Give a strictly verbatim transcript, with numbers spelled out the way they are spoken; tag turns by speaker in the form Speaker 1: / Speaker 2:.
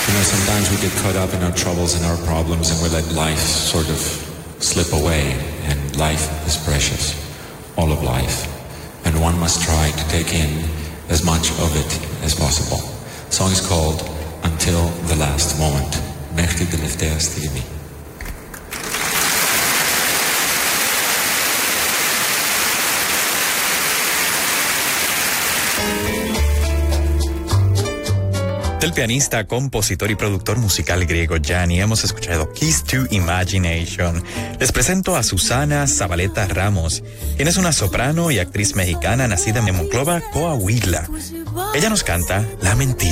Speaker 1: You know, sometimes we get caught up in our troubles and our problems and we let life sort of slip away. And life is precious, all of life. And one must try to take in as much of it as possible. The song is called Until the Last Moment. Μέχρι την τελευταία στιγμή.
Speaker 2: Del pianista, compositor y productor musical griego Yanni hemos escuchado Keys to Imagination. Les presento a Susana Zabaleta Ramos, quien es una soprano y actriz mexicana nacida en Monclova, Coahuila. Ella nos canta La Mentira.